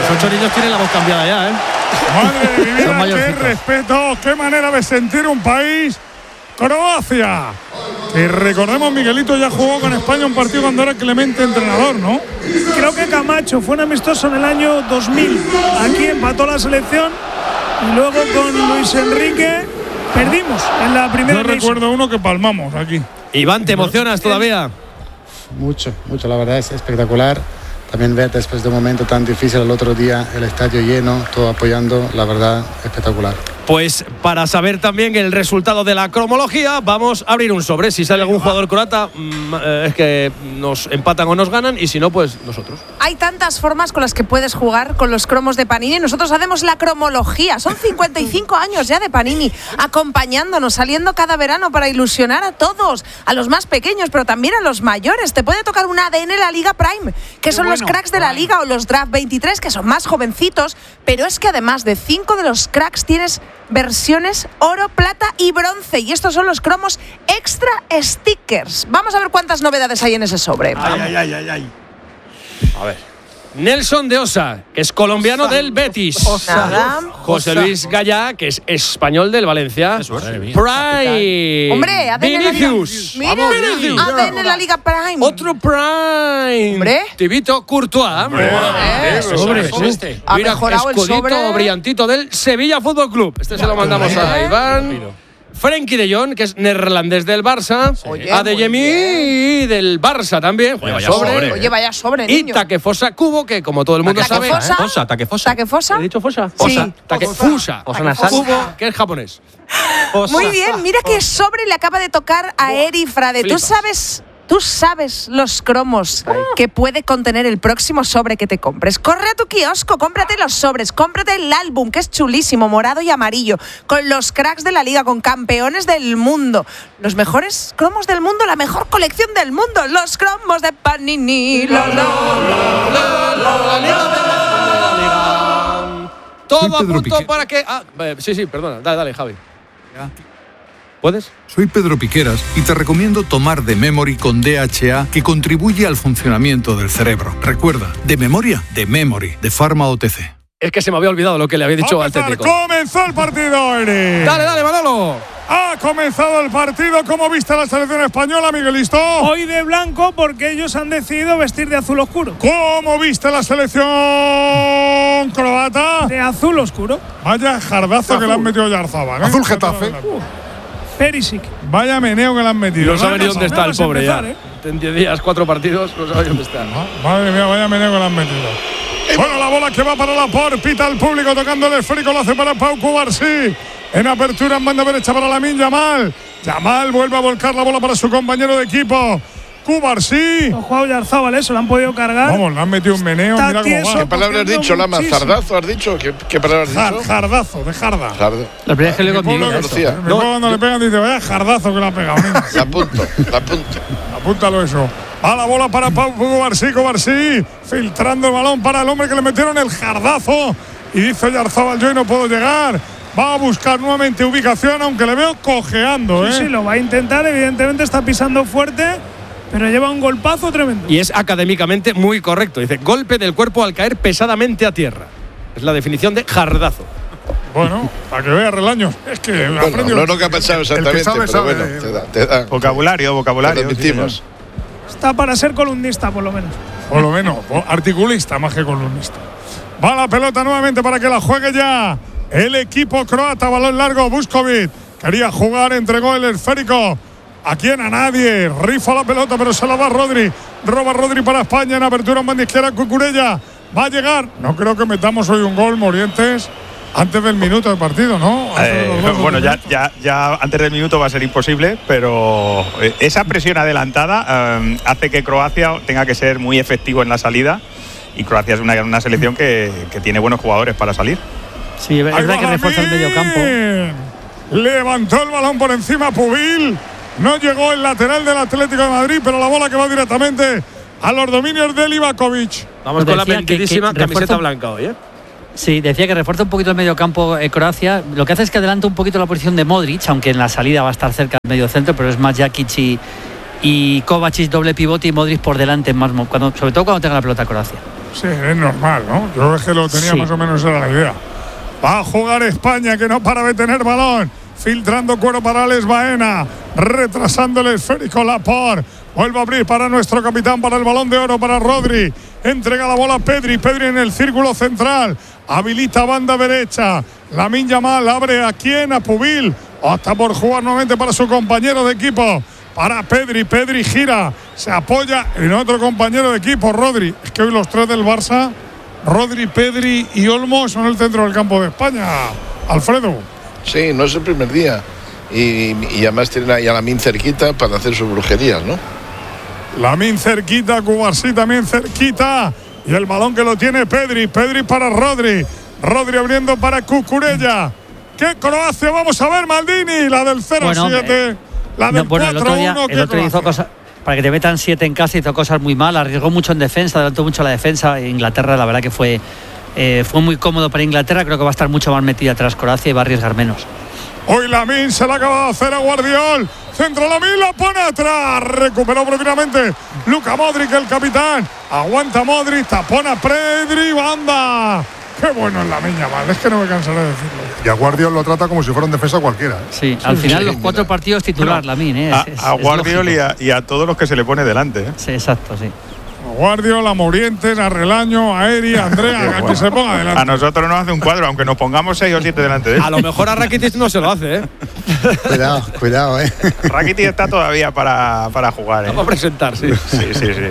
Los 8 niños tienen la voz cambiada ya, ¿eh? Madre de mi vida, qué respeto, qué manera de sentir un país. Croacia. Y recordemos, Miguelito ya jugó con España un partido cuando era Clemente entrenador, ¿no? Creo que Camacho fue un amistoso en el año 2000. Aquí empató la selección y luego con Luis Enrique perdimos en la primera. Yo recuerdo uno que palmamos aquí. Iván, ¿te emocionas todavía? Mucho, la verdad es espectacular. También ver después de un momento tan difícil el otro día el estadio lleno, todo apoyando, la verdad, espectacular. Pues para saber también el resultado de la cromología, vamos a abrir un sobre. Si sale algún jugador croata, es que nos empatan o nos ganan, y si no, pues nosotros. Hay tantas formas con las que puedes jugar con los cromos de Panini. Nosotros hacemos la cromología. Son 55 años ya de Panini, acompañándonos, saliendo cada verano para ilusionar a todos, a los más pequeños, pero también a los mayores. Te puede tocar un ADN la Liga Prime, que son los cracks de la Liga, o los Draft 23, que son más jovencitos, pero es que además de 5 de los cracks tienes versiones oro, plata y bronce, y estos son los cromos extra stickers. Vamos a ver cuántas novedades hay en ese sobre. Ay. A ver. Nelson de Osa, que es colombiano del Betis. José Luis Gallá, que es español del Valencia. Prime. Hombre, ADN Vinicius. Mira, ADN en la Liga Prime. Otro Prime. Hombre. Tibito Courtois. Ha Mira, mejorado el escudito sobre. brillantito del Sevilla Fútbol Club. Este se lo mandamos a Iván. Frenkie de Jong, que es neerlandés del Barça. Adeyemi del Barça también. Oye, vaya sobre, niño. Y Takefosa Kubo, que como todo el mundo sabe… ¿Takefosa? ¿He dicho Fosa? Sí. Takefusa. Kubo, que es japonés. Muy bien, mira qué sobre le acaba de tocar a Eri Frade. Tú sabes los cromos que puede contener el próximo sobre que te compres. Corre a tu kiosco, cómprate los sobres, cómprate el álbum, que es chulísimo, morado y amarillo, con los cracks de la liga, con campeones del mundo, los mejores cromos del mundo, la mejor colección del mundo, los cromos de Panini. Todo a punto para que… sí, perdona, dale, Javi. ¿Puedes? Soy Pedro Piqueras y te recomiendo tomar The Memory con DHA, que contribuye al funcionamiento del cerebro. Recuerda, de memoria, The Memory, de Pharma OTC. Es que se me había olvidado lo que le había dicho al técnico. Comenzó el partido, Eri. Dale, Manolo. Ha comenzado el partido. ¿Cómo viste la selección española, Miguelito? Hoy de blanco, porque ellos han decidido vestir de azul oscuro. ¿Cómo viste la selección croata? De azul oscuro. Vaya jardazo que le han metido a Yarzábal, ¿eh? Azul Getafe. Perisic. Vaya meneo que le han metido. No sabe ni dónde está el pobre empezar, ya. En 10 días, 4 partidos, no sabe dónde está. Madre mía, vaya meneo que le han metido. Bueno, la bola que va para Laporte, pita al público tocando el esférico, lo hace para Pau Cubarsí. En apertura, en banda derecha para Lamine Yamal. Yamal vuelve a volcar la bola para su compañero de equipo, Cubarsí. Ha jugado Yarzábal, eso, lo han podido cargar. Vamos, le han metido un meneo, Está mira cómo tieso. va. ¿Qué palabra has dicho, Lama? ¿Zardazo has dicho? ¿Qué palabra has dicho? Jardazo, de jarda. La primera vez que le digo No lo conocía. Mi pueblo cuando le pegan dice, vaya jardazo que le ha pegado. La apunto. Apúntalo eso. A la bola para Pau Cubarsí, filtrando el balón para el hombre que le metieron el jardazo. Y dice Yarzábal, yo no puedo llegar. Va a buscar nuevamente ubicación, aunque le veo cojeando, ¿eh? Sí, lo va a intentar, evidentemente está pisando fuerte, pero lleva un golpazo tremendo. Y es académicamente muy correcto. Dice, golpe del cuerpo al caer pesadamente a tierra. Es la definición de jardazo. Bueno, para que vea Relaños. Es que No lo que ha pensado exactamente, sabe, pero bueno, te da. Vocabulario. Te lo admitimos. Está para ser columnista, por lo menos. Por lo menos, articulista más que columnista. Va la pelota nuevamente para que la juegue ya el equipo croata. Balón largo, Vuskovic. Quería jugar, entregó el esférico. ¿A quién? A nadie. Rifa la pelota, pero se la va Rodri. Roba Rodri para España. En apertura en banda izquierda, Cucurella. Va a llegar. No creo que metamos hoy un gol, Morientes, antes del minuto de partido, ¿no? Bueno, ya antes del minuto va a ser imposible, pero esa presión adelantada hace que Croacia tenga que ser muy efectivo en la salida. Y Croacia es una selección que tiene buenos jugadores para salir. Sí, es verdad que refuerza el medio campo. Levantó el balón por encima Pubil. No llegó el lateral del Atlético de Madrid, pero la bola que va directamente a los dominios de Livakovic. Vamos con la mentidísima camiseta blanca hoy, ¿eh? Sí, decía que refuerza un poquito el medio campo Croacia. Lo que hace es que adelanta un poquito la posición de Modric, aunque en la salida va a estar cerca del medio centro, pero es más Jakic y Kovacic doble pivote y Modric por delante, más sobre todo cuando tenga la pelota Croacia. Sí, es normal, ¿no? Yo es que lo tenía más o menos, era la idea. Va a jugar España, que no para de tener balón. Filtrando cuero para Alex Baena. Retrasando el esférico Laporte. Vuelve a abrir para nuestro capitán, para el balón de oro, para Rodri. Entrega la bola a Pedri. Pedri en el círculo central. Habilita banda derecha. Lamine Yamal abre a quién, a Pubil. Hasta por jugar nuevamente para su compañero de equipo. Para Pedri. Pedri gira. Se apoya en otro compañero de equipo, Rodri. Es que hoy los tres del Barça, Rodri, Pedri y Olmo, son el centro del campo de España. Alfredo. Sí, no es el primer día. Y además tienen ahí a Lamine cerquita para hacer sus brujerías, ¿no? Lamine cerquita, Cubarsí también cerquita. Y el balón que lo tiene Pedri. Pedri para Rodri. Rodri abriendo para Cucurella. ¿Qué Croacia? Vamos a ver, Maldini. La del 0-7. La del 4-1. El otro día hizo cosas. Para que te metan 7 en casa, hizo cosas muy mal. Arriesgó mucho en defensa, adelantó mucho la defensa. Inglaterra, la verdad que fue muy cómodo para Inglaterra. Creo que va a estar mucho más metida atrás Croacia y va a arriesgar menos. Hoy Lamine se la acaba de hacer a Guardiol. Centro Lamine, la pone atrás. Recuperó propiamente Luka Modric, el capitán. Aguanta Modric, tapona Pedri, banda. Qué bueno es Lamine Yamal, es que no me cansaré de decirlo. Y a Guardiol lo trata como si fuera un defensa cualquiera. Sí, al final los 4 partidos titular Lamine. A Guardiol y a todos los que se le pone delante. Sí, exacto, sí. A Guardiol, a Morientes, a Relaño, a Eri, a Andrea, a que se ponga delante. A nosotros nos hace un cuadro, aunque nos pongamos 6 o 7 delante de él. A lo mejor a Rakitic no se lo hace, ¿eh? Cuidado, Rakitic está todavía para jugar, ¿eh? Vamos a presentar, sí. Sí.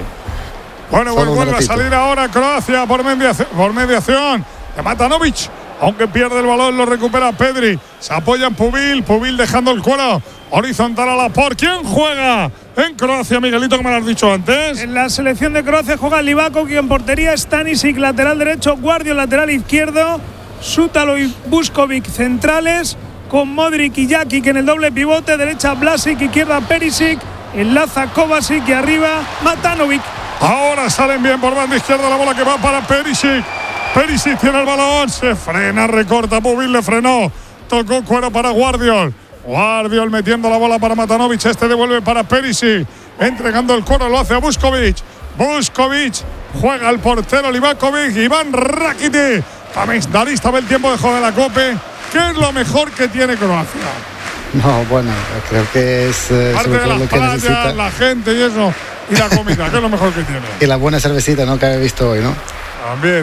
Bueno, pues vuelve a salir ahora Croacia por mediación de Matanovic. Aunque pierde el balón, lo recupera Pedri. Se apoya en Pubil. Pubil dejando el cuero horizontal a Laporte. ¿Quién juega en Croacia, Miguelito, como me lo has dicho antes? En la selección de Croacia juega Livakovic en portería, Stanisic lateral derecho, Guardiol lateral izquierdo, Sútalo y Vuskovic centrales, con Modric y Jakic en el doble pivote, derecha Vlasic, izquierda Perisic, enlaza Kovacic y arriba Matanovic. Ahora salen bien por banda izquierda, la bola que va para Perisic. Perisic tiene el balón, se frena, recorta, Pubil le frenó, tocó cuero para Guardiol. Guardiol metiendo la bola para Matanovic, este devuelve para Perisic, entregando el cuero, lo hace a Vuskovic. Vuskovic juega al portero Livakovic, Iván Rakitic, comentarista del tiempo de juego de la COPE. ¿Qué es lo mejor que tiene Croacia? No, bueno, creo que es parte de las playas, la gente y eso, y la comida, que es lo mejor que tiene. Y la buena cervecita, ¿no?, que había visto hoy, ¿no? También.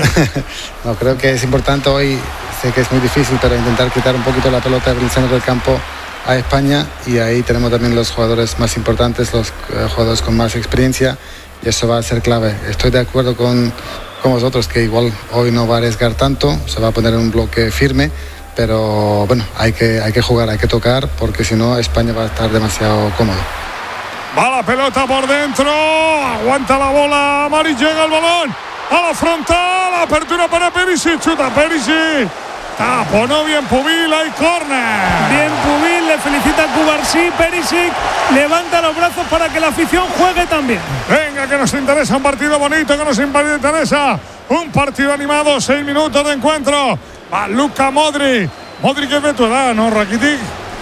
No, creo que es importante hoy, sé que es muy difícil, pero intentar quitar un poquito la pelota del centro del campo a España, y ahí tenemos también los jugadores más importantes, los jugadores con más experiencia, y eso va a ser clave. Estoy de acuerdo con vosotros que igual hoy no va a arriesgar tanto, se va a poner en un bloque firme, pero bueno, hay que jugar, hay que tocar, porque si no España va a estar demasiado cómodo. Va la pelota por dentro, aguanta la bola, Mari, llega el balón a la frontal, apertura para Perisic, chuta Perisic, taponó bien Pubil, hay córner. Bien Pubil, le felicita Cubarsí, Perisic levanta los brazos para que la afición juegue también. Venga, que nos interesa un partido bonito, que nos interesa un partido animado, 6 minutos de encuentro. Va Luka Modric. Modric es de tu edad, ¿no, Rakitic?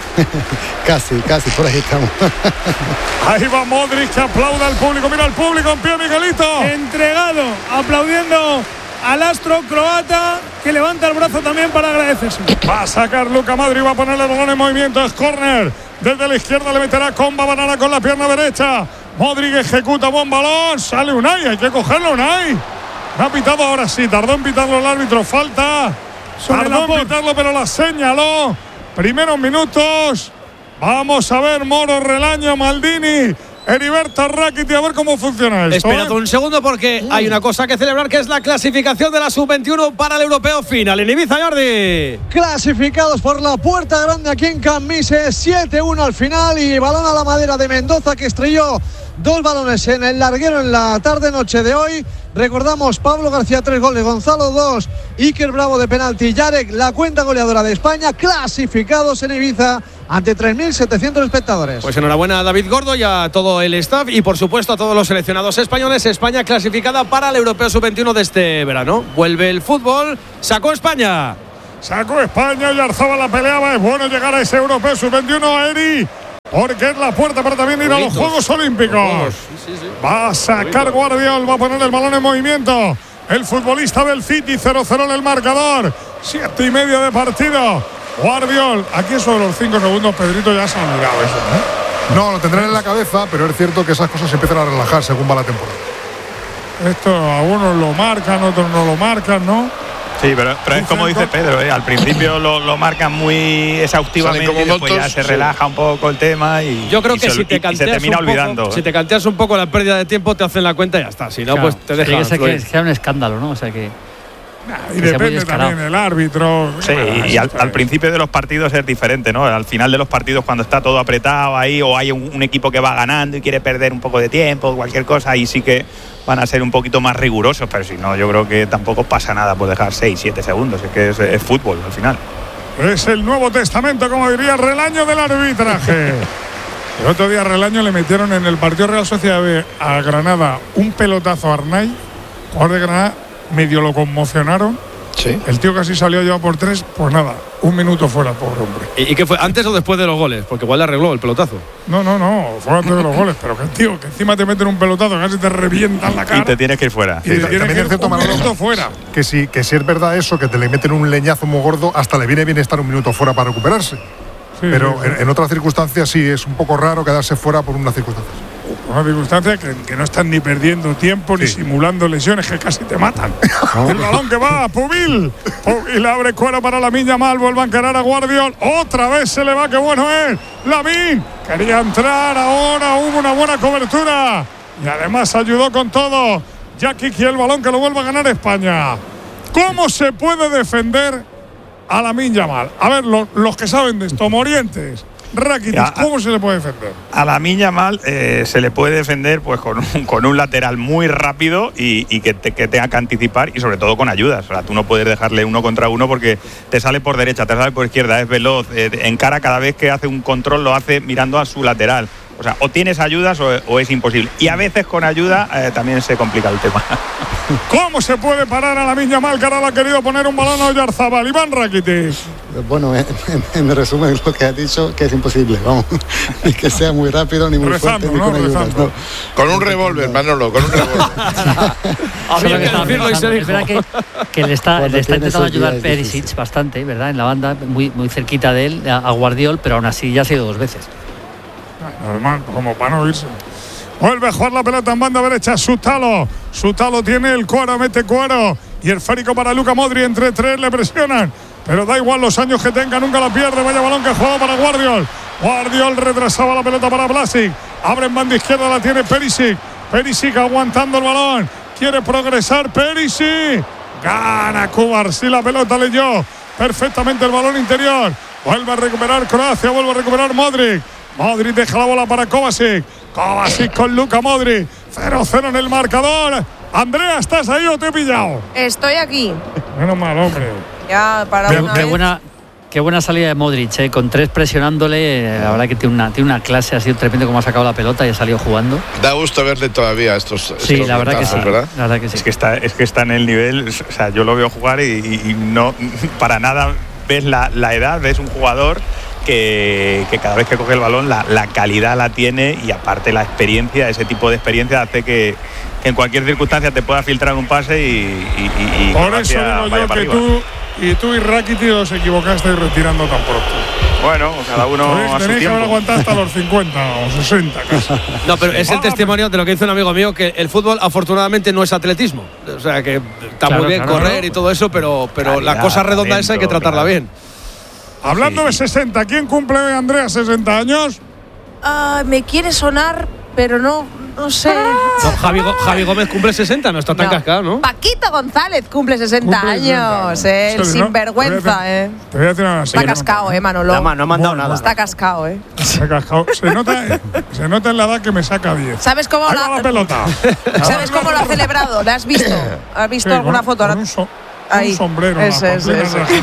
Casi, por ahí estamos. Ahí va Modric, que aplauda al público. Mira al público en pie, Miguelito. Entregado, aplaudiendo al astro croata, que levanta el brazo también para agradecerse. Va a sacar Luka Modric, va a ponerle el balón en movimiento. Es córner. Desde la izquierda le meterá Comba Banana con la pierna derecha. Modric ejecuta buen balón. Sale Unai, hay que cogerlo, Unai. No ha pitado ahora sí, tardó en pitarlo el árbitro. Falta. Tardó en pitarlo, pero la señaló. Primeros minutos. Vamos a ver Moro, Relaño, Maldini, Heriberto, Rakitic, a ver cómo funciona esto. Espérate un segundo, porque hay una cosa que celebrar, que es la clasificación de la Sub-21 para el Europeo Final en Ibiza, Jordi. Clasificados por la puerta grande aquí en Cambises, 7-1 al final, y balón a la madera de Mendoza, que estrelló 2 balones en el larguero en la tarde-noche de hoy. Recordamos, Pablo García 3 goles, Gonzalo 2, Iker Bravo de penalti, Yarek, la cuenta goleadora de España, clasificados en Ibiza ante 3.700 espectadores. Pues enhorabuena a David Gordo y a todo el staff, y por supuesto a todos los seleccionados españoles. España clasificada para el Europeo Sub-21 de este verano. Vuelve el fútbol, sacó España. Sacó España y Arzabal la peleaba. Es bueno llegar a ese Europeo Sub-21, Eri. porque es la puerta para también ir a los Juegos Olímpicos. Sí. Va a sacar Guardiol, va a poner el balón en movimiento. El futbolista del City, 0-0 en el marcador. 7:30 de partido. Guardiol, aquí eso de los 5 segundos, Pedrito, ya se ha olvidado eso, ¿no? No, lo tendrán en la cabeza, pero es cierto que esas cosas se empiezan a relajar según va la temporada. Esto a unos lo marcan, otros no lo marcan, ¿no? Sí, pero es como dice Pedro, al principio lo marcan muy exhaustivamente y después ya se relaja un poco el tema y yo creo que se termina olvidando. Si te canteas un poco la pérdida de tiempo, te hacen la cuenta y ya está. Si no, pues te dejan. Que sea un escándalo, ¿no? O sea que. Y depende también el árbitro. Sí, y al principio de los partidos es diferente, ¿no? Al final de los partidos, cuando está todo apretado ahí, o hay un equipo que va ganando y quiere perder un poco de tiempo, cualquier cosa, ahí sí que van a ser un poquito más rigurosos, pero si no, yo creo que tampoco pasa nada por dejar 6-7 segundos, es que es fútbol al final. Es el Nuevo Testamento, como diría Relaño, del arbitraje. El otro día Relaño le metieron en el partido Real Sociedad B a Granada un pelotazo a Arnay, jugador de Granada, medio lo conmocionaron. Sí. El tío casi salió ya por 3, pues nada, 1 minuto fuera, pobre hombre. ¿Y qué fue? ¿Antes o después de los goles? Porque igual le arregló el pelotazo. No, fue antes de los goles, pero que tío, que encima te meten un pelotazo, casi te revientan la cara. Y te tienes que ir fuera. Y te tienes que ir cierto, un minuto fuera. Que si es verdad eso, que te le meten un leñazo muy gordo, hasta le viene bien estar 1 minuto fuera para recuperarse. Sí, pero en otras circunstancias sí es un poco raro quedarse fuera por una circunstancia. Una circunstancia que no están ni perdiendo tiempo ni simulando lesiones que casi te matan. El balón que va a Pubil abre cuero para Lamine Yamal, vuelve a encarar a Guardiol, otra vez se le va, qué bueno es Lamine, quería entrar ahora, hubo una buena cobertura y además ayudó con todo Jackie, y el balón que lo vuelve a ganar España. ¿Cómo se puede defender a Lamine Yamal? A ver, los que saben de esto, Morientes, Rakitic, ¿cómo se le puede defender? A Lamine Yamal se le puede defender pues con un lateral muy rápido y que tenga que anticipar y sobre todo con ayudas. O sea, tú no puedes dejarle 1 contra 1 porque te sale por derecha, te sale por izquierda, es veloz, encara cada vez que hace un control, lo hace mirando a su lateral. O sea, o tienes ayudas o es imposible. Y a veces con ayuda también se complica el tema. ¿Cómo se puede parar a Lamine Yamal, que ahora le ha querido poner un balón a Oyarzabal? Iván Rakitic. Bueno, en resumen lo que ha dicho, que es imposible, vamos. Ni que sea muy rápido, ni muy fuerte, ni con ayudas. No. Con un revólver, Manolo, con un revólver. Había que decirlo y se dijo. Es verdad que le está intentando ayudar Perisic bastante, ¿verdad? En la banda, muy cerquita de él, a Guardiol, pero aún así ya ha sido 2 veces. Normal, como para no irse. Vuelve a jugar la pelota en banda derecha Sutalo tiene el cuero, mete cuero y el esférico para Luka Modric, entre 3 le presionan, pero da igual los años que tenga, nunca la pierde. Vaya balón que juega para Guardiol retrasaba la pelota para Vlasic, abre en banda izquierda, la tiene Perisic aguantando el balón, quiere progresar Perisic, gana Cubarsí, la pelota leyó perfectamente el balón interior, vuelve a recuperar Croacia, vuelve a recuperar Modric deja la bola para Kovacic con Luka Modric, 0-0 en el marcador. Andrea, ¿estás ahí o te he pillado? Estoy aquí. Menos mal, hombre. Ya para Qué buena salida de Modric, con 3 presionándole. La verdad que tiene una clase, ha sido tremendo como ha sacado la pelota y ha salido jugando. Da gusto verle todavía estos la verdad que sí, ¿verdad? La verdad que sí. Es que está en el nivel, o sea, yo lo veo jugar y no para nada ves la edad, ves un jugador que cada vez que coge el balón la calidad la tiene y aparte la experiencia, ese tipo de experiencia hace que en cualquier circunstancia te pueda filtrar un pase y por eso digo yo que tú y Rakitic os equivocasteis retirando tan pronto. Bueno, cada uno a su tenéis que haber aguantado hasta los 50 o 60 casi. No, pero es el testimonio de lo que dice un amigo mío, que el fútbol afortunadamente no es atletismo. O sea, que está muy bien correr y todo eso, pero la cosa redonda esa hay que tratarla bien. Hablando de 60, ¿quién cumple, Andrea, 60 años? Me quiere sonar, pero no sé. No, Javi Gómez cumple 60, no está tan cascado, ¿no? Paquito González cumple 60 años, el sinvergüenza, Te voy a decir una Está cascado, Manolo. No ha mandado nada. Está cascado, Está cascado. Se nota en la edad que me saca 10. ¿Sabes cómo la pelota? ¿Sabes cómo lo ha celebrado? ¿La has visto? ¿Has visto alguna foto? Un sombrero. Ese. Sí.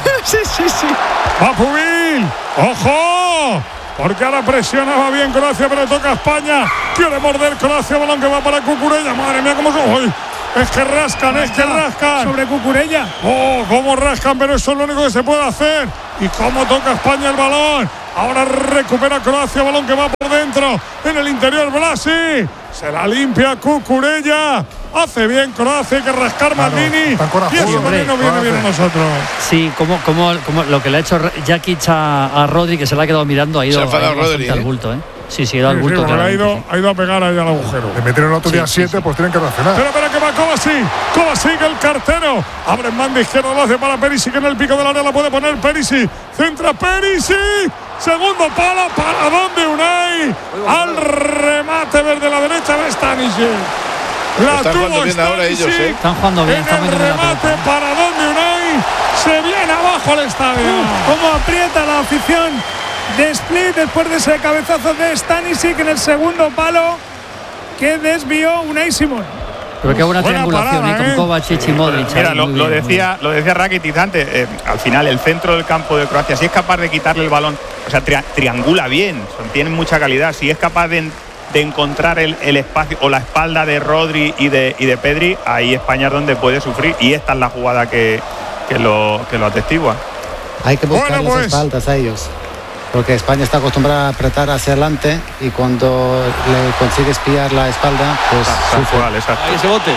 ¡Va Pubil! ¡Ojo! Porque ahora presionaba bien Croacia, pero toca España. Quiere morder Croacia, balón que va para Cucurella. Madre mía, cómo son hoy. Es que rascan. Sobre Cucurella. Oh, cómo rascan, pero eso es lo único que se puede hacer. Y cómo toca España el balón. Ahora recupera Croacia, balón que va por dentro. En el interior, Blasi. Se la limpia Cucurella. Hace bien Croacia, hay que rascar Maldini. Y eso también nos viene bien a nosotros. Sí, como lo que le ha hecho Jakic a Rodri, que se le ha quedado mirando, ha ido bastante al bulto, ¿eh? Sí, ha ido al bulto. Ha ido a pegar ahí al agujero. Le metieron el otro día 7, pues tienen que reaccionar. Pero que va Kovacic, el cartero. Abre en banda izquierda, lo hace para Perisic, que en el pico del área la puede poner Perisic. Centra Perisic. Segundo palo, ¿para dónde Unai? Al remate desde la derecha de Stanisic. Están jugando bien ahora ellos, ¿eh? Están jugando bien. En el remate, ¿para dónde Unai? Se viene abajo el estadio. Cómo aprieta la afición de Split después de ese cabezazo de Stanisic en el segundo palo que desvió Unai Simón. Pero qué buena triangulación parada, con Kovacic y Modric. Mira, lo decía Rakitic antes. Al final, el centro del campo de Croacia, si es capaz de quitarle el balón, o sea, triangula bien, tiene mucha calidad. Si es capaz de encontrar el espacio o la espalda de Rodri y de Pedri, ahí España es donde puede sufrir. Y esta es la jugada que lo atestigua. Hay que buscar las espaldas a ellos, porque España está acostumbrada a apretar hacia adelante y cuando le consigues pillar la espalda, pues sufre. Ahí ese bote.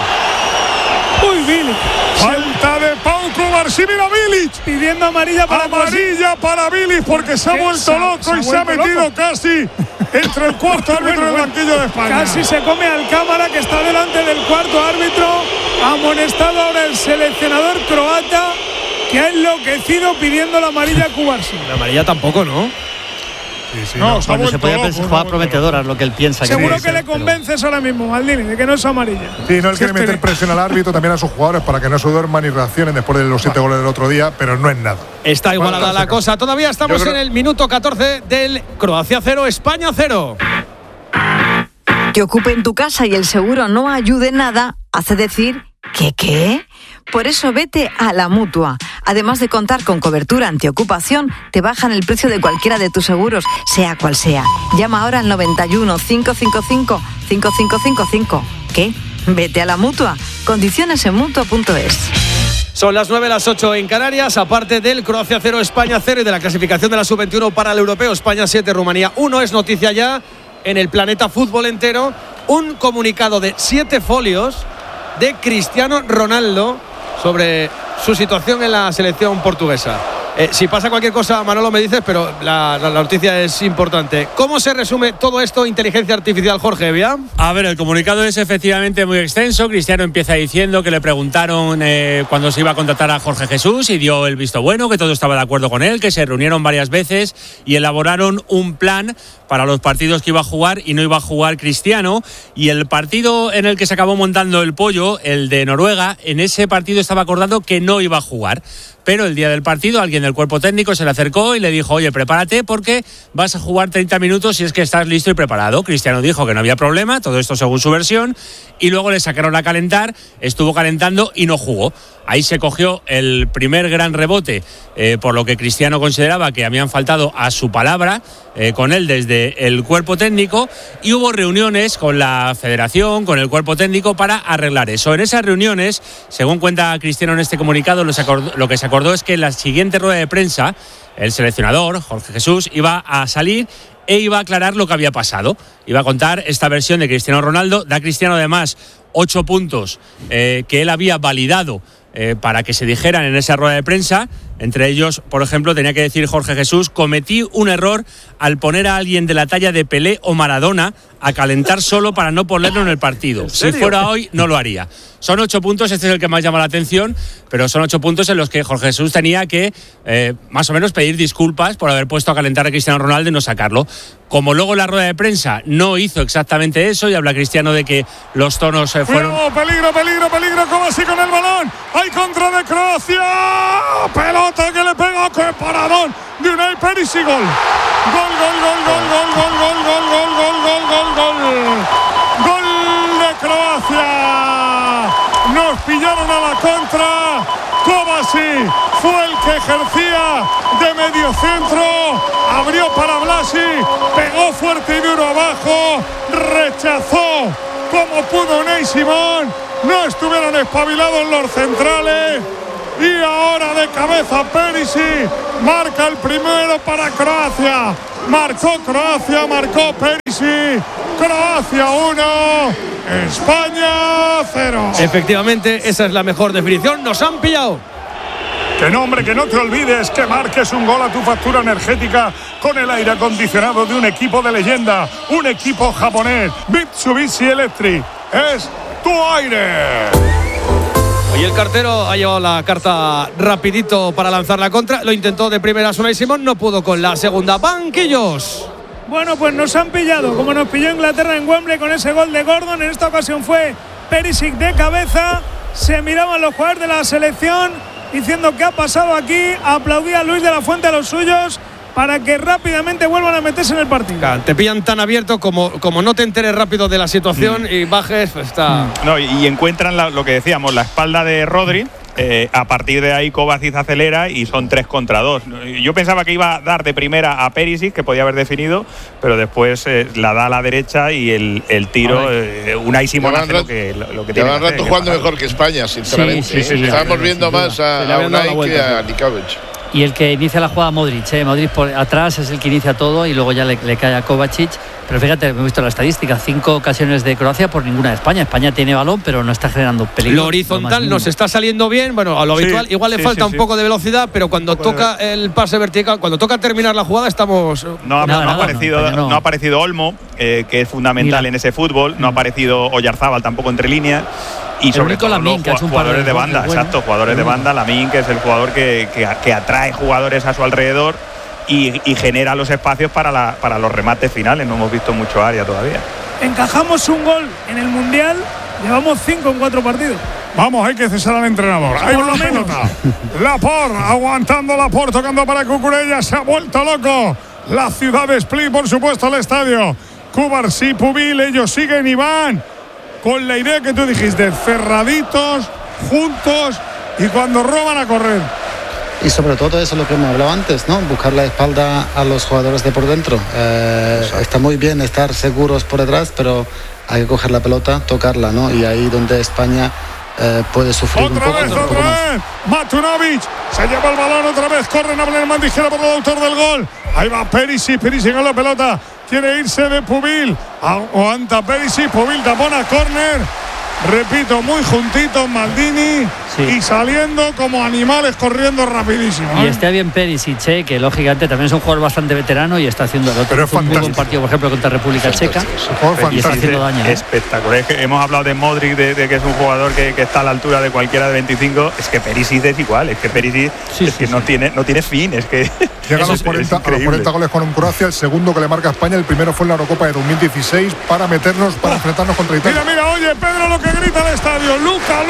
¡Uy, Bilic! Falta de Pau Cubarsí, mira Bilic. Pidiendo amarilla para Bilic porque se ha vuelto loco y se ha metido casi entre el cuarto árbitro y el banquillo de España. Casi se come al cámara que está delante del cuarto árbitro. Amonestado ahora el seleccionador croata, que ha enloquecido pidiendo la amarilla a Cubarsí. La amarilla tampoco, ¿no? Sí, no, se puede pensar jugar prometedora, es lo que él piensa. Seguro que le convences ahora mismo, Maldini, de que no es amarilla. Sí, no, él quiere meter presión al árbitro, también a sus jugadores, para que no se duerman y reaccionen después de los 7 goles del otro día, pero no es nada. Está igualada la cosa. Todavía estamos en el minuto 14 del Croacia 0, España 0. Que ocupen tu casa y el seguro no ayude en nada, hace decir que ¿qué? Por eso vete a La Mutua. Además de contar con cobertura antiocupación, te bajan el precio de cualquiera de tus seguros, sea cual sea. Llama ahora al 91 555 5555. ¿Qué? Vete a La Mutua. Condiciones en Mutua.es. Son las 9, las 8 en Canarias. Aparte del Croacia 0, España 0 y de la clasificación de la Sub-21 para el Europeo, España 7, Rumanía 1. Es noticia ya en el planeta fútbol entero. Un comunicado de 7 folios de Cristiano Ronaldo sobre su situación en la selección portuguesa. Si pasa cualquier cosa, Manolo, me dices, pero la noticia es importante. ¿Cómo se resume todo esto, inteligencia artificial, Jorge Evia? A ver, el comunicado es efectivamente muy extenso. Cristiano empieza diciendo que le preguntaron cuando se iba a contratar a Jorge Jesús y dio el visto bueno, que todo estaba de acuerdo con él, que se reunieron varias veces y elaboraron un plan para los partidos que iba a jugar y no iba a jugar Cristiano. Y el partido en el que se acabó montando el pollo, el de Noruega, en ese partido estaba acordado que no iba a jugar. Pero el día del partido alguien del cuerpo técnico se le acercó y le dijo: oye, prepárate porque vas a jugar 30 minutos si es que estás listo y preparado. Cristiano dijo que no había problema, todo esto según su versión, y luego le sacaron a calentar, estuvo calentando y no jugó. Ahí se cogió el primer gran rebote, por lo que Cristiano consideraba que habían faltado a su palabra con él desde el cuerpo técnico, y hubo reuniones con la federación, con el cuerpo técnico para arreglar eso. En esas reuniones, según cuenta Cristiano en este comunicado, lo que se acordó es que en la siguiente rueda de prensa el seleccionador, Jorge Jesús, iba a salir e iba a aclarar lo que había pasado. Iba a contar esta versión de Cristiano Ronaldo. Da Cristiano además 8 puntos que él había validado para que se dijeran en esa rueda de prensa. Entre ellos, por ejemplo, tenía que decir Jorge Jesús: cometí un error al poner a alguien de la talla de Pelé o Maradona a calentar solo para no ponerlo en el partido. Si fuera hoy, no lo haría. Son 8 puntos, este es el que más llama la atención, pero son 8 puntos en los que Jorge Jesús tenía que más o menos pedir disculpas por haber puesto a calentar a Cristiano Ronaldo y no sacarlo. Como luego la rueda de prensa no hizo exactamente eso, y habla Cristiano de que los tonos fueron... Peligro, Kovacic con el balón. Hay contra de Croacia. Pelota que le pega, que paradón de Unai Perisic. Gol de Croacia. Nos pillaron a la contra. Kovacic fue el que ejercía de medio centro, abrió para Blasi, pegó fuerte y duro abajo, rechazó como pudo Unai Simón no estuvieron espabilados los centrales. Y ahora de cabeza Perisic marca el primero para Croacia. Marcó Croacia, marcó Perisic. Croacia 1, España 0. Efectivamente, esa es la mejor definición. Nos han pillado. Que no, hombre, que no te olvides que marques un gol a tu factura energética con el aire acondicionado de un equipo de leyenda, un equipo japonés, Mitsubishi Electric. Es tu aire. Y el cartero ha llevado la carta rapidito para lanzar la contra. Lo intentó de primera Unai Simón, no pudo con la segunda. Banquillos. Bueno, pues nos han pillado, como nos pilló Inglaterra en Wembley con ese gol de Gordon. En esta ocasión fue Perisic de cabeza. Se miraban los jugadores de la selección diciendo qué ha pasado aquí. Aplaudía a Luis de la Fuente a los suyos para que rápidamente vuelvan a meterse en el partido. Te pillan tan abierto como no te enteres rápido de la situación y bajes, pues está... No, y encuentran lo que decíamos, la espalda de Rodri. A partir de ahí Kovacic acelera y son 3 contra 2. Yo pensaba que iba a dar de primera a Perisic, que podía haber definido, pero después la da a la derecha y el tiro, Unai Simón hace lo que tiene que hacer. Rato jugando mejor que España, sinceramente. Sí, Estábamos viendo más a Unai que a Likovic. Y el que inicia la jugada Modric, Modric por atrás es el que inicia todo y luego ya le cae a Kovacic. Pero fíjate, hemos visto la estadística, 5 ocasiones de Croacia por ninguna de España. España tiene balón, pero no está generando peligro. Lo horizontal nos está saliendo bien, bueno, a lo habitual. Igual le falta un poco de velocidad, pero cuando toca el pase vertical, cuando toca terminar la jugada, estamos... No ha aparecido Olmo, que es fundamental en ese fútbol. No ha aparecido Oyarzábal tampoco entre líneas. Y sobre todo Lamine, los jugadores de banda, exacto, jugadores de banda. Lamine, que es el jugador que atrae jugadores a su alrededor y genera los espacios para los remates finales. No hemos visto mucho área todavía. Encajamos un gol en el Mundial, llevamos 5 en 4 partidos. Vamos, hay que cesar al entrenador. Ahí va la pelota. Laporte, aguantando Laporte, tocando para Cucurella. Se ha vuelto loco la ciudad de Split, por supuesto, el estadio. Cubarsí, Pubil, ellos siguen y van con la idea que tú dijiste, cerraditos, juntos y cuando roban a correr. Y sobre todo eso es lo que me hablaba antes, ¿no? Buscar la espalda a los jugadores de por dentro. Está muy bien estar seguros por detrás, pero hay que coger la pelota, tocarla, ¿no? Y ahí donde España puede sufrir un poco más. Matunovic se lleva el balón otra vez, corre Nabelman, dijera por el autor del gol. Ahí va Perisic con la pelota. Quiere irse de Pubil. Aguanta Perisic, Pubil tapona, córner. Repito, muy juntitos Maldini y saliendo como animales corriendo rapidísimo. Y está bien Perisic, que lógicamente también es un jugador bastante veterano y está haciendo el otro. Pero es un muy buen partido, por ejemplo, contra República Checa. Y está haciendo daño. Espectacular. Es que hemos hablado de Modric, de que es un jugador que está a la altura de cualquiera de 25. Es que Perisic es igual. Es que Perisic no tiene fin. Es que llega a los 40 goles con Croacia. El segundo que le marca a España, el primero fue en la Eurocopa de 2016 para enfrentarnos contra Italia. Mira, oye, Pedro, lo que grita el estadio. Luka.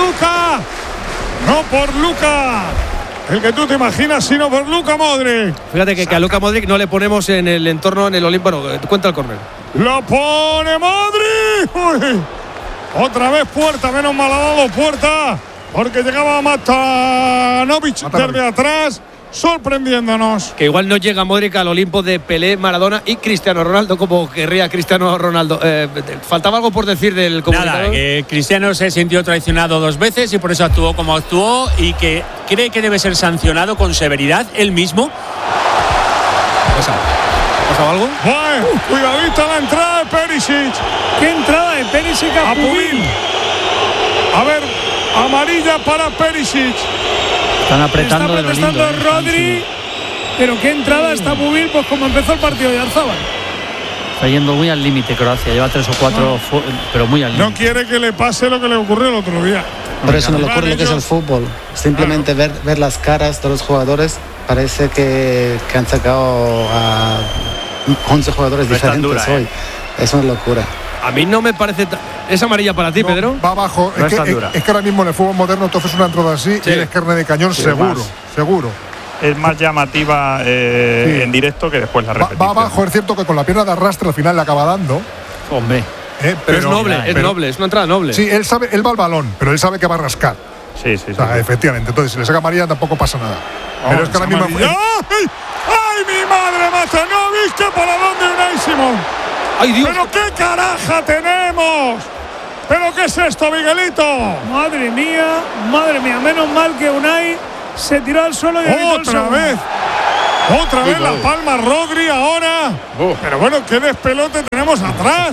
No por Luka, el que tú te imaginas, sino por Luka Modric. Fíjate que a Luka Modric no le ponemos en el entorno, en el Olimpo. Cuenta el córner. Lo pone Modric. Uy. Otra vez Puerta, menos mal ha dado Puerta, porque llegaba Matanovic desde atrás, sorprendiéndonos. Que igual no llega Modric al Olimpo de Pelé, Maradona y Cristiano Ronaldo, como querría Cristiano Ronaldo. ¿Faltaba algo por decir del comunicador? Nada, que Cristiano se sintió traicionado 2 veces y por eso actuó como actuó y que cree que debe ser sancionado con severidad él mismo. ¿Pasaba algo? Cuidadito la entrada de Perisic. ¿Qué entrada de Perisic a Pubil? A ver, amarilla para Perisic. Están apretando. Está protestando Rodri, pero qué entrada está Pubil, pues como empezó el partido de Arzabal. Está yendo muy al límite Croacia, lleva 3 o 4, pero muy al límite. No quiere que le pase lo que le ocurrió el otro día. Por eso no le ocurre lo que es el fútbol. Simplemente ver las caras de los jugadores, parece que han sacado a 11 jugadores diferentes hoy. Es una locura. A mí no me parece... ¿Es amarilla para ti, Pedro? Va abajo. No es que ahora mismo en el fútbol moderno entonces una entrada así y eres carne de cañón, seguro. Es más llamativa en directo que después la repetición. Va abajo, es cierto que con la pierna de arrastre al final le acaba dando. Hombre. Pero es noble, es una entrada noble. Sí, él va al balón, pero él sabe que va a rascar. Sí. Efectivamente. Entonces, si le saca amarilla tampoco pasa nada. Pero es que ahora mismo... ¡Ay, mi madre, Matanovic! ¡Qué para dónde Unai Simón! ¡Ay, Dios! ¡Pero qué caraja tenemos! ¿Pero qué es esto, Miguelito? Madre mía. Menos mal que Unai se tiró al suelo y Otra vez la palma Rodri ahora. Pero bueno, qué despelote tenemos atrás.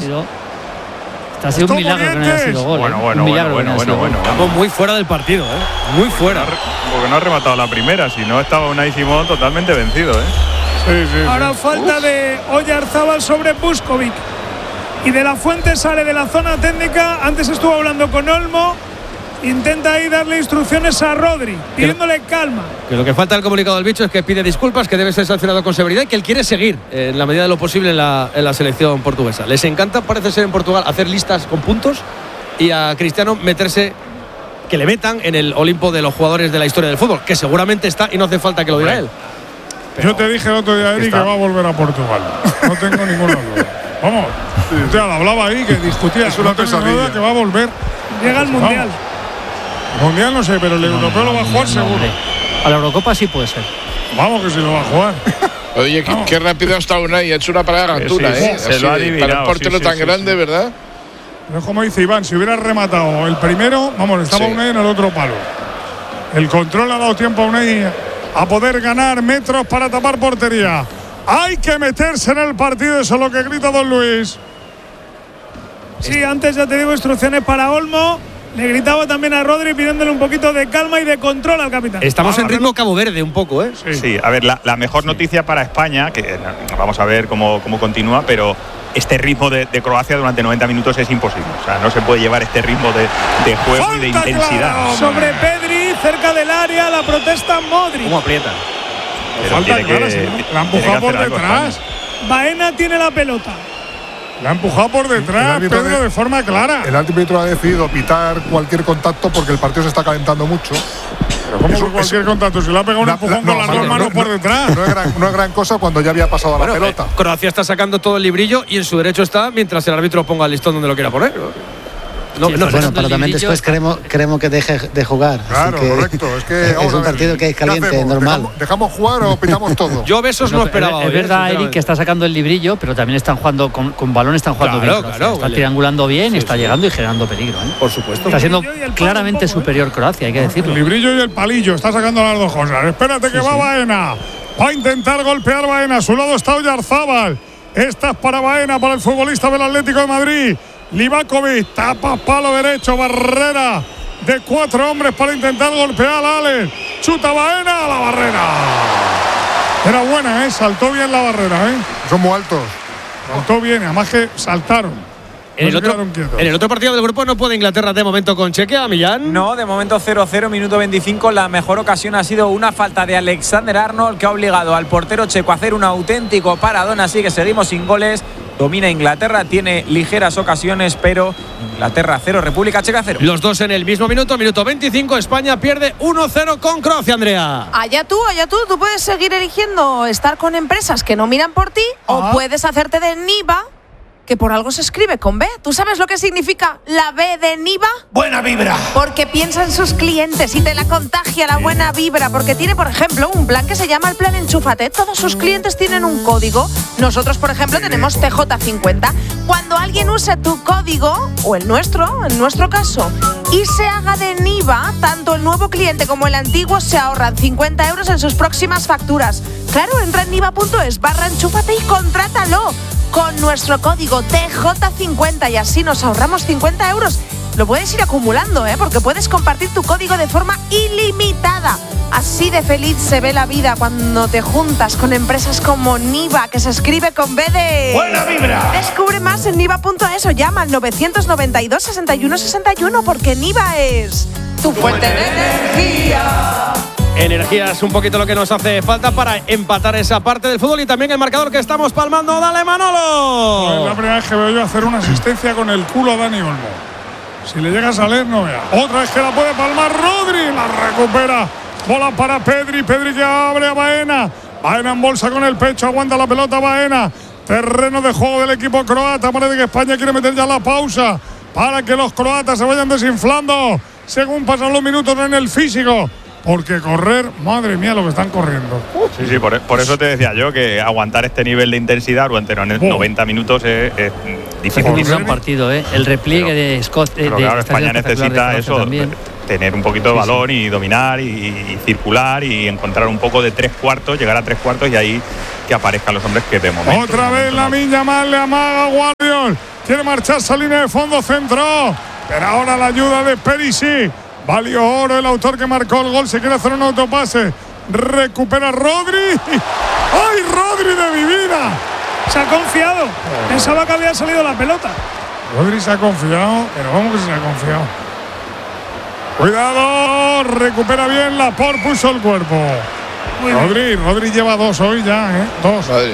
Ha sido un milagro que no haya sido gol. Bueno. Estamos muy fuera del partido, muy fuera. Porque no ha rematado la primera, si no estaba Unai Simón totalmente vencido, Sí. Ahora falta de Oyarzábal sobre Vuskovic. Y De La Fuente sale de la zona técnica. Antes estuvo hablando con Olmo. Intenta ahí darle instrucciones a Rodri, pidiéndole calma. Que lo que falta del comunicado del bicho es que pide disculpas, que debe ser sancionado con severidad y que él quiere seguir en la medida de lo posible en la selección portuguesa. Les encanta, parece ser en Portugal, hacer listas con puntos y a Cristiano meterse, que le metan en el Olimpo de los jugadores de la historia del fútbol, que seguramente está y no hace falta que lo diga él. Yo te dije el otro día, Eric, que va a volver a Portugal. No tengo ninguna duda. Vamos, ya lo hablaba ahí, que discutía. Es una pesadilla. Que va a volver. Llega al Mundial. Mundial no sé, pero el europeo lo va a jugar seguro. A la Eurocopa sí puede ser. Vamos, que sí lo va a jugar. Oye, qué rápido ha estado Unai, ha hecho una parada gantura, se lo ha adivinado. Para un portero tan grande, ¿verdad? Es como dice Iván, si hubiera rematado el primero, vamos, estaba Unai en el otro palo. El control ha dado tiempo a Unai a poder ganar metros para tapar portería. Hay que meterse en el partido, eso es lo que grita don Luis. Sí, antes ya te digo, instrucciones para Olmo. Le gritaba también a Rodri pidiéndole un poquito de calma y de control al capitán. Estamos en ritmo Cabo Verde un poco, ¿eh? Sí, a ver, la mejor noticia para España, que vamos a ver cómo continúa, pero este ritmo de Croacia durante 90 minutos es imposible. O sea, no se puede llevar este ritmo de juego y de intensidad. Claro. Sobre Pedri, cerca del área, la protesta Modric. ¿Cómo aprieta? Falta clara, la ha empujado por detrás. Baena tiene la pelota. La ha empujado por detrás, Pedro, de forma clara. El árbitro ha decidido pitar cualquier contacto porque el partido se está calentando mucho. Pero ¿cómo que cualquier contacto? Si le ha pegado un empujón con las dos manos por detrás. No es gran cosa cuando ya había pasado la pelota. Croacia está sacando todo el librillo y en su derecho está mientras el árbitro ponga el listón donde lo quiera poner. Bueno, pero también después queremos que deje de jugar. Claro, correcto. Es que es un partido que es caliente, normal. ¿Dejamos jugar o pitamos todo? Yo besos no esperaba. Es verdad, Eric, que está sacando el librillo, pero también están jugando con balón, están jugando bien. Claro, está triangulando bien y está llegando y generando peligro. Por supuesto. Está siendo claramente superior Croacia, hay que decirlo. El librillo y el palillo, está sacando las dos cosas. Espérate que va Baena. Va a intentar golpear Baena. A su lado está Oyarzábal. Esta es para Baena, para el futbolista del Atlético de Madrid. Livakovic, tapa palo derecho, barrera de 4 hombres para intentar golpear a Alex. Chuta Baena a la barrera. Era buena, saltó bien la barrera, Son muy altos. Saltó bien, además que saltaron. En el otro partido del grupo no puede Inglaterra de momento con Chequia, Millán. No, de momento 0-0, minuto 25. La mejor ocasión ha sido una falta de Alexander-Arnold que ha obligado al portero checo a hacer un auténtico paradón. Así que seguimos sin goles. Domina Inglaterra, tiene ligeras ocasiones, pero Inglaterra 0, República Checa 0. Los dos en el mismo minuto 25. España pierde 1-0 con Croacia, Andrea. Allá tú, tú puedes seguir eligiendo estar con empresas que no miran por ti o puedes hacerte de Niva, que por algo se escribe con B. ¿Tú sabes lo que significa la B de Niva? Buena vibra. Porque piensa en sus clientes y te la contagia la buena vibra. Porque tiene, por ejemplo, un plan que se llama el plan Enchúfate. Todos sus clientes tienen un código. Nosotros, por ejemplo, tenemos TJ50. Cuando alguien use tu código, o el nuestro, en nuestro caso, y se haga de Niva, tanto el nuevo cliente como el antiguo se ahorran 50 euros en sus próximas facturas. Claro, entra en niva.es/enchúfate y contrátalo con nuestro código TJ50 y así nos ahorramos 50 euros. Lo puedes ir acumulando, porque puedes compartir tu código de forma ilimitada. Así de feliz se ve la vida cuando te juntas con empresas como Niva, que se escribe con B de... ¡Buena vibra! Descubre más en niva.es o llama al 992 61 61 porque Niva es tu fuente de energía. Energía es un poquito lo que nos hace falta para empatar esa parte del fútbol y también el marcador que estamos palmando. ¡Dale, Manolo! Es la primera vez que veo yo hacer una asistencia con el culo a Dani Olmo. Si le llega a salir, no vea. Otra vez que la puede palmar Rodri. La recupera. Bola para Pedri. Pedri que abre a Baena. Baena en bolsa con el pecho. Aguanta la pelota Baena. Terreno de juego del equipo croata. Parece que España quiere meter ya la pausa para que los croatas se vayan desinflando según pasan los minutos en el físico. Porque correr, madre mía, lo que están corriendo. Sí, por eso te decía yo que aguantar este nivel de intensidad durante 90 minutos es difícil. Un gran partido, el repliegue de Scott. Pero claro, España necesita eso, tener un poquito de balón y dominar y circular y encontrar un poco de 3 cuartos, llegar a 3 cuartos y ahí que aparezcan los hombres que de momento. Otra vez Lamine Yamal le amaga a Guardiol. Quiere marcharse a línea de fondo, centro. Pero ahora la ayuda de Perisic. Valió oro el autor que marcó el gol. Se quiere hacer un autopase. Recupera Rodri. ¡Ay, Rodri de mi vida! Se ha confiado. Pensaba que había salido la pelota. Rodri se ha confiado, pero vamos que se ha confiado. Cuidado, recupera bien Laporte, puso el cuerpo. Rodri lleva 2 hoy ya, 2. Madre.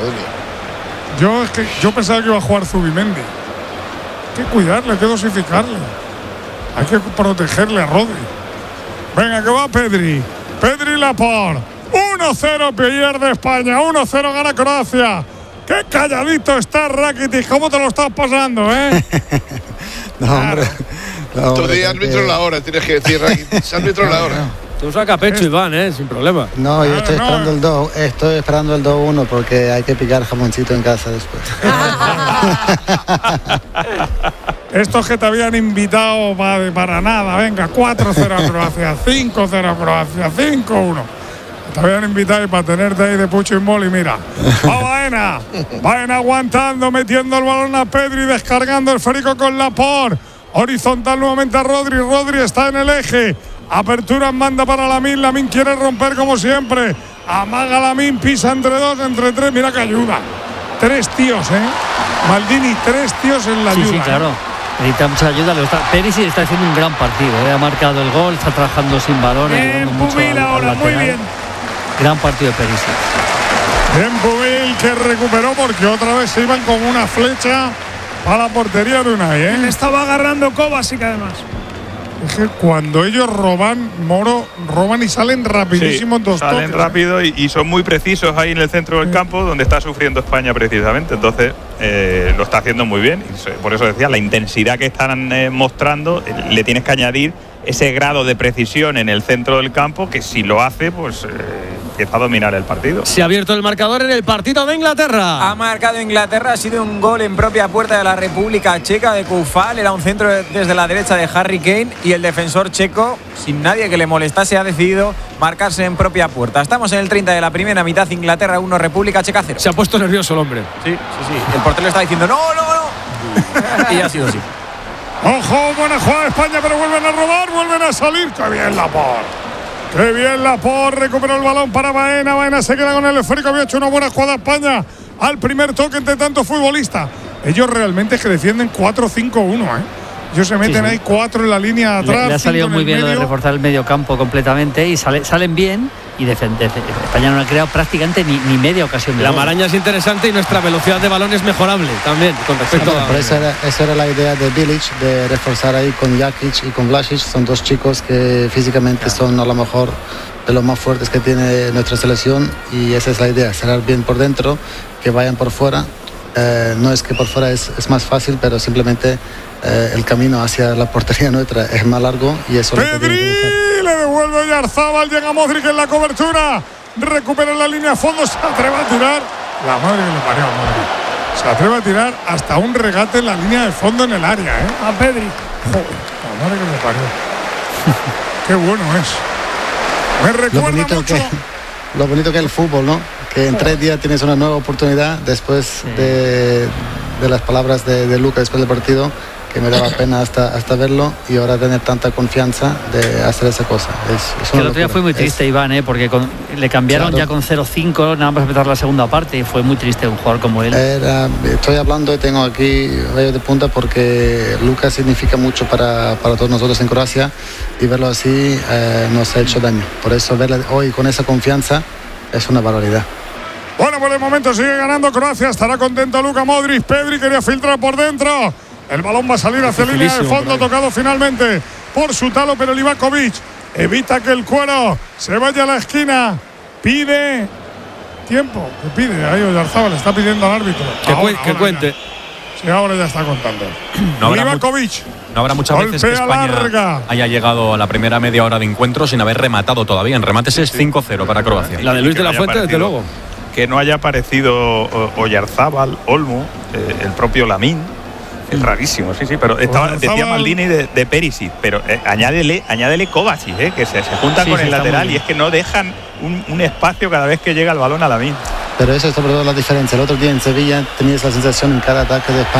Yo pensaba que iba a jugar Zubimendi. Hay que cuidarle, hay que dosificarle. Hay que protegerle a Rodri. Venga, que va Pedri. Pedri Laporte. 1-0 pierde España. 1-0 gana Croacia. Qué calladito está Rakitic. ¿Cómo te lo estás pasando, No, hombre. Tú di árbitro la hora, tienes que decir Rakitic. Árbitro la hora. Tú saca pecho, Iván, sin problema. No, yo estoy esperando el 2-1 porque hay que picar jamoncito en casa después. Estos que te habían invitado para nada. Venga, 4-0 a Croacia, 5-0 a Croacia, 5-1. Te habían invitado para tenerte ahí de pucho y moli. Mira, va Baena aguantando, metiendo el balón a Pedri, descargando el esférico con Laporte. Horizontal nuevamente a Rodri. Rodri está en el eje. Apertura en banda para Lamine. Lamine quiere romper como siempre. Amaga Lamine, pisa entre 2, entre 3. Mira que ayuda. 3 tíos, Maldini, 3 tíos en la ayuda. Sí, claro. Necesita mucha ayuda. Perisic está haciendo un gran partido. Ha marcado el gol, está trabajando sin balón. Bien, Pubil ahora, muy bien. Gran partido de Perisic. Bien, Pubil que recuperó porque otra vez se iban con una flecha a la portería de Unai, Le estaba agarrando Kovacic además. Es que cuando ellos roban, Moro, roban y salen rapidísimo en 2 toques. Salen rápido y son muy precisos ahí en el centro del campo, donde está sufriendo España precisamente. Entonces, lo está haciendo muy bien. Y por eso decía, la intensidad que están mostrando, le tienes que añadir ese grado de precisión en el centro del campo, que si lo hace, pues empieza a dominar el partido. Se ha abierto el marcador en el partido de Inglaterra. Ha marcado Inglaterra, ha sido un gol en propia puerta de la República Checa de Koufal. Era un centro desde la derecha de Harry Kane y el defensor checo, sin nadie que le molestase, ha decidido marcarse en propia puerta. Estamos en el 30 de la primera mitad, Inglaterra 1, República Checa 0. Se ha puesto nervioso el hombre. Sí. El portero está diciendo no. Y ha sido así. Ojo, buena jugada de España, pero vuelven a robar, vuelven a salir. ¡Qué bien Laporte! ¡Qué bien Laporte! Recuperó el balón para Baena. Baena se queda con el esférico. Había hecho una buena jugada España al primer toque entre tantos futbolistas. Ellos realmente es que defienden 4-5-1, Ellos se meten ahí 4 en la línea de atrás. Le ha salido muy bien lo de reforzar el medio campo completamente y salen bien. Y España no ha creado prácticamente ni media ocasión de la gol. maraña es interesante y nuestra velocidad de balón es mejorable también con respecto a... Por esa era la idea de Bilic, de reforzar ahí con Jakic y con Vlasic. Son 2 chicos que físicamente son a lo mejor de los más fuertes que tiene nuestra selección, y esa es la idea, cerrar bien por dentro, que vayan por fuera. No es que por fuera es más fácil, pero simplemente el camino hacia la portería nuestra es más largo y eso Pedri le devuelve Yarzábal, llega Modric en la cobertura, recupera la línea a fondo, se atreve a tirar, la madre que le parió a Modric, se atreve a tirar hasta un regate en la línea de fondo en el área, a Pedri. Joder, la madre que le parió. Qué bueno es. Me recuerda mucho lo bonito que es el fútbol, ¿no? Que en 3 días tienes una nueva oportunidad después de las palabras de Luca después del partido, que me daba pena hasta verlo, y ahora tener tanta confianza de hacer esa cosa. Es el otro día fue muy triste, Iván, porque le cambiaron ya con 0-5, nada más empezar la segunda parte, y fue muy triste un jugador como él. Estoy hablando y tengo aquí rayos de punta porque Lucas significa mucho para todos nosotros en Croacia, y verlo así nos ha hecho daño. Por eso verle hoy con esa confianza es una barbaridad. Bueno, por el momento sigue ganando Croacia, estará contento Luka Modric. Pedri quería filtrar por dentro. El balón va a salir hacia la línea de fondo, tocado finalmente por Sutalo, pero Livakovic evita que el cuero se vaya a la esquina. Pide tiempo, que pide. Ahí Oyarzábal está pidiendo al árbitro. Que cuente. Sí, ahora ya está contando. Livakovic. No habrá muchas veces que España haya llegado a la primera media hora de encuentro sin haber rematado todavía. En remates es 5-0 para Croacia. La de Luis de la Fuente, desde luego. que no haya aparecido Oyarzábal, Olmo, el propio Lamín. Es rarísimo, sí, pero decía Maldini de Perisic, pero añádele Kovacic, que se juntan con el lateral y es que no dejan un espacio cada vez que llega el balón a Lamín. Pero eso es sobre todo la diferencia. El otro día en Sevilla tenías la sensación en cada ataque de España